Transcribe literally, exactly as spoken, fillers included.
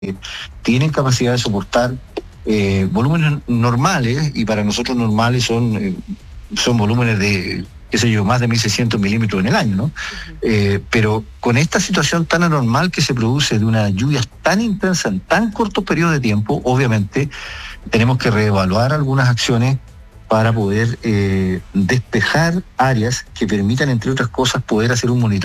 tienen capacidad de soportar eh, volúmenes normales, y para nosotros normales son, eh, son volúmenes de, qué sé yo, más de mil seiscientos milímetros en el año, ¿no? Uh-huh. Eh, pero con esta situación tan anormal que se produce de una lluvia tan intensa en tan corto periodo de tiempo, obviamente tenemos que reevaluar algunas acciones para poder eh, despejar áreas que permitan, entre otras cosas, poder hacer un monitoreo